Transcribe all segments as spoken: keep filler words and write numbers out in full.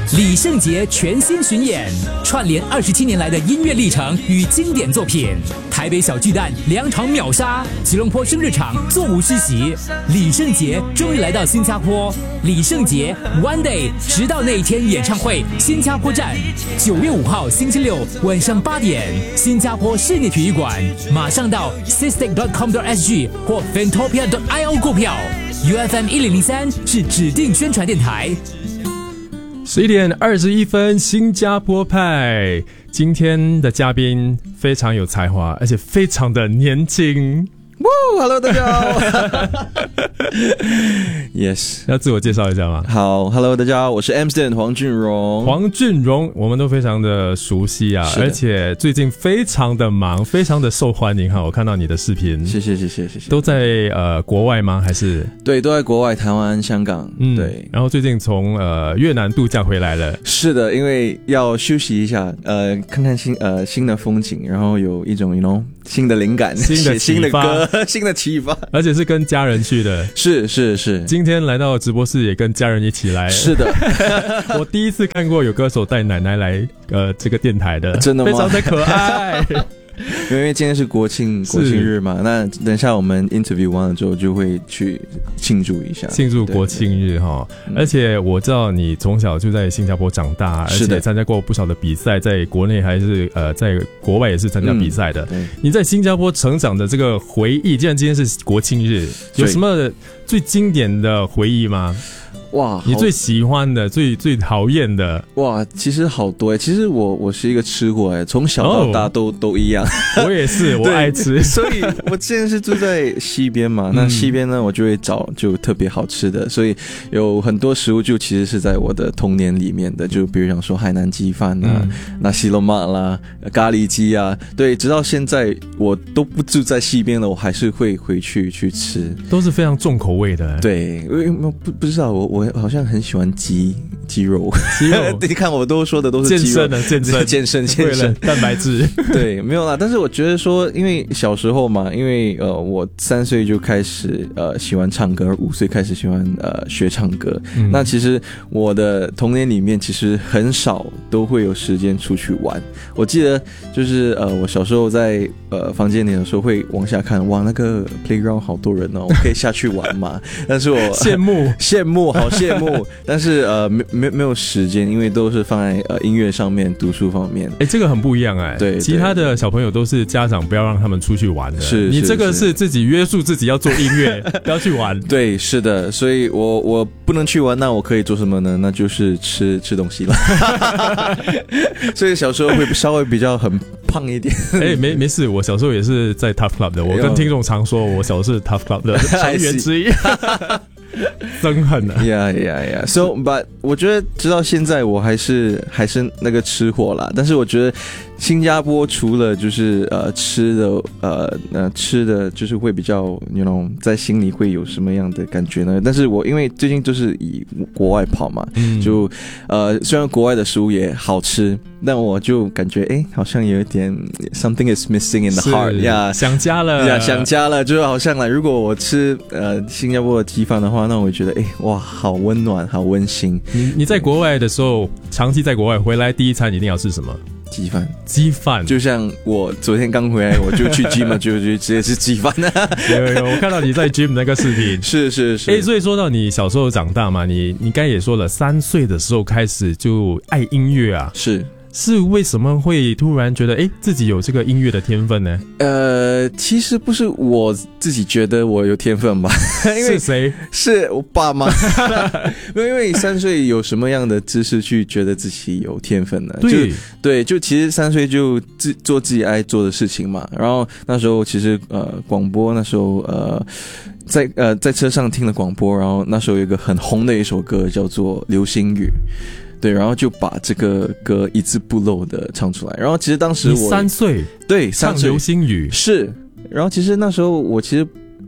李圣杰全新巡演，串联二十七年来的音乐历程与经典作品。台北小巨蛋两场秒杀，吉隆坡生日场座无虚席。李圣杰终于来到新加坡，李圣杰 One Day 直到那一天演唱会新加坡站，九月五号星期六晚上八点，新加坡室内体育馆。马上到 sistec dot com dot s g 或 fantopia dot i o 购票。U F M 一零零三是指定宣传电台。 十一点二十一分，新加坡派。今天的嘉宾非常有才华，而且非常的年轻。 哇 ，Hello， 大家好。Yes， 要自我介绍一下吗？ 好 ，Hello， 大家好，我是 Amsden 黄俊荣。 黄俊荣，我们都非常的熟悉啊，而且最近非常的忙，非常的受欢迎哈。我看到你的视频， 谢谢谢谢谢谢。 都在呃国外吗？还是？ 对，都在国外，台湾、香港。嗯，对。 然后最近从呃越南度假回来了。 是的，因为要休息一下，呃，看看新呃新的风景，然后有一种 you know 新的灵感， 新的新的歌，新的启发， 而且是跟家人去的。 是是是， 今天来到直播室也跟家人一起来。 是的， 我第一次看过有歌手带奶奶来呃这个电台的， 真的吗？ 非常的可爱。 因为今天是国庆国庆日嘛，那等一下我们 interview 完了之后就会去庆祝一下， 庆祝国庆日哈。而且我知道你从小就在新加坡长大，而且参加过不少的比赛，在国内还是呃在国外也是参加比赛的。嗯、你在新加坡成长的这个回忆，既然今天是国庆日，有什么最经典的回忆吗？ 哇， 你最喜欢的、最最讨厌的？ 哇，其实好多哎、欸。其实我我是一个吃货哎、欸，从小到大都、oh, 都一样。 我也是，我爱吃。 所以我现在是住在西边嘛，那西边呢，我就会找就特别好吃的，所以有很多食物就其实是在我的童年里面的，就比如讲说海南鸡饭啊、那西罗马啦、咖喱鸡啊，对，直到现在我都不住在西边了，我还是会回去去吃， 都是非常重口味的。 对，因为不不知道我我。我好像很喜欢鸡鸡肉， 鸡肉， 你看我都说的都是鸡肉， 健身的健身健身健身， 蛋白质， 对，没有啦。但是我觉得说，因为小时候嘛，因为呃，我三岁就开始呃喜欢唱歌，五岁开始喜欢呃学唱歌。嗯、那其实我的童年里面其实很少都会有时间出去玩。我记得就是呃，我小时候在呃房间里的时候会往下看，哇，那个 playground 好多人哦，我可以下去玩嘛。但是我羡慕羡慕好。羡慕，但是呃没没没有时间，因为都是放在呃音乐上面、读书方面。 哎，这个很不一样哎。 对， 其他的小朋友都是家长不要让他们出去玩的， 是你这个是自己约束自己要做音乐，不要去玩。 对，是的，所以我我不能去玩，那我可以做什么呢？那就是吃吃东西了。所以小时候会稍微比较很胖一点。 哎，没没事，我小时候也是在 Tough Club 的，我跟听众常说，我小时候是 Tough Club 的成员之一。憎恨啊 ，Yeah Yeah Yeah。So but 我觉得直到现在我还是还是那个吃货啦。但是我觉得新加坡除了就是呃吃的呃呃吃的就是会比较 you know 在心里会有什么样的感觉呢？但是我因为最近就是以国外跑嘛，嗯、就呃虽然国外的食物也好吃，但我就感觉哎好像有一点 something is missing in the heart 呀， yeah, 想家了呀， yeah, 想家了，就好像来如果我吃呃新加坡的鸡饭的话，那我觉得哎哇好温暖，好温馨。 你你在国外的时候，长期在国外回来第一餐一定要吃什么？ 鸡饭， 鸡饭， 就像我昨天刚回来，我就去 gym 了，就就直接吃鸡饭了。 有有有，我看到你在 gym 那个视频， 是是是。 哎，所以说到你小时候长大嘛，你你刚才也说了，三岁的时候开始就爱音乐啊， 是。 是为什么会突然觉得哎自己有这个音乐的天分呢？ 呃，其实不是我自己觉得我有天分吧，因为是谁？ 是我爸妈。因为三岁有什么样的知识去觉得自己有天分呢？ 对， 就对，就其实三岁就自做自己爱做的事情嘛。然后那时候其实呃广播那时候呃在呃在车上听了广播，然后那时候有一个很红的一首歌叫做《流星雨》。对，然后就把这个歌一字不漏的唱出来。然后其实当时我你三岁， 对， 唱流星雨是。然后其实那时候我其实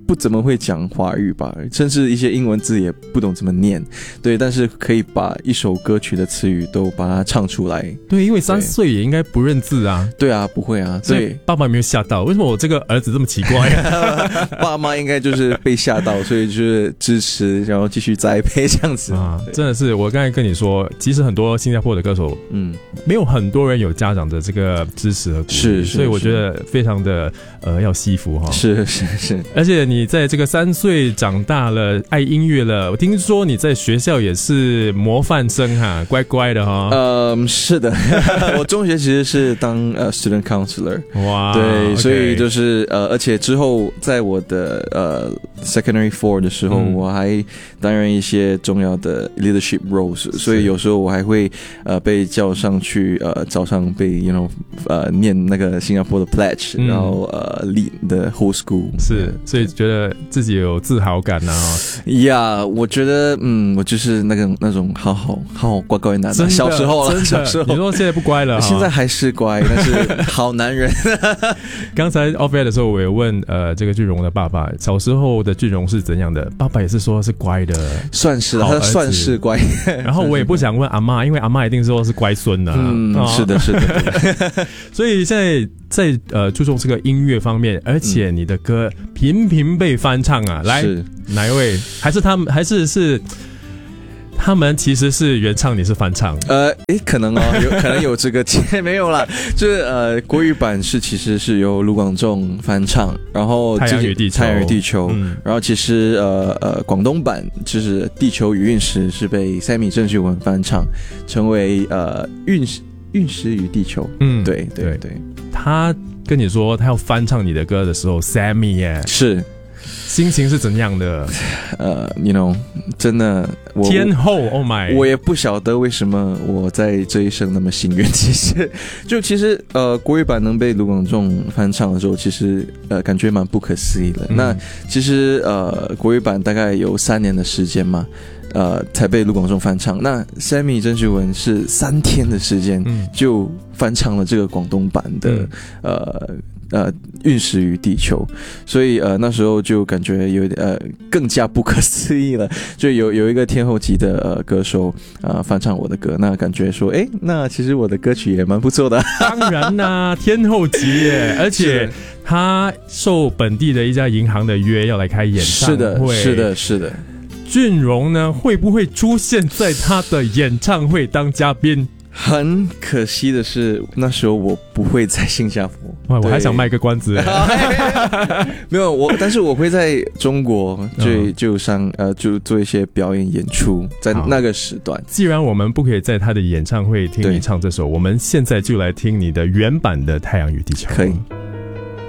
不怎么会讲华语吧，甚至一些英文字也不懂怎么念，对，但是可以把一首歌曲的词语都把它唱出来。 对，因为三岁也应该不认字啊。 对啊，不会啊。 所以爸爸有没有吓到？为什么我这个儿子这么奇怪啊？ 爸妈应该就是被吓到，所以就是支持，然后继续栽培这样子啊。真的是，我刚才跟你说，其实很多新加坡的歌手，嗯，没有很多人有家长的这个支持和鼓励， 是， 所以我觉得非常的呃要惜福哈。 是是是， 而且你在这个三岁长大了，爱音乐了，我听说你在学校也是模范生哈，乖乖的哈。 嗯，是的，我中学其实是当呃 student counselor， 哇， 对， okay 所以就是呃，而且之后在我的呃 secondary four 的时候，嗯、我还担任一些重要的 leadership roles， 所以有时候我还会呃被叫上去呃早上被 you know 呃念那个新加坡的 pledge，、嗯、然后呃 lead the whole school， 是，所以觉得自己有自豪感啊。 呀、yeah, 我觉得嗯，我就是那个那种好好好好乖乖男，小时候了，小时候。 你说现在不乖了， 现在还是乖，但是好男人。 刚才 off air 的时候，我也问呃这个俊荣的爸爸，小时候的俊荣是怎样的？爸爸也是说是乖的， 算是他算是乖。 然后我也不想问阿嬷，因为阿嬷一定说是乖孙的、啊。 嗯，哦、是的，是的。 所以现在在呃注重这个音乐方面，而且你的歌频频被翻唱啊，来哪一位？还是他们？还是是？他们其实是原唱，你是翻唱？ 呃，诶，可能哦，有可能有这个没有啦，就是呃，国语版是其实是由卢广仲翻唱，然后太阳与地球， 太阳与地球，嗯、然后其实呃呃广东版就是地球与陨石是被 Sammy 郑秀文翻唱，成为呃陨石陨石与地球。嗯，对对 对, 对。 他跟你说他要翻唱你的歌的时候 ，Sammy 耶是。 心情是怎样的？ 呃 ，you know， 真的，我天后 ，Oh my， 我也不晓得为什么我在这一生那么幸运。其实，就其实呃，国语版能被卢广仲翻唱的时候，其实呃，感觉蛮不可思议的。嗯、那其实呃，国语版大概有三年的时间嘛。呃，才被卢广仲翻唱。那 Sammy 郑秀文是三天的时间就翻唱了这个广东版的、嗯、呃呃陨石与地球，所以呃那时候就感觉有点呃更加不可思议了。就有有一个天后级的呃歌手呃翻唱我的歌，那感觉说，哎，那其实我的歌曲也蛮不错的。 当然啦、啊，天后级耶，而且他受本地的一家银行的约要来开演唱会。 是的，是的，是的。 俊荣呢，会不会出现在他的演唱会当嘉宾？ 很可惜的是，那时候我不会在新加坡。 哇，我还想卖个关子。 没有我，但是我会在中国就就上呃就做一些表演演出，在那个时段。 既然我们不可以在他的演唱会听你唱这首，我们现在就来听你的原版的《太阳与地球》。 可以。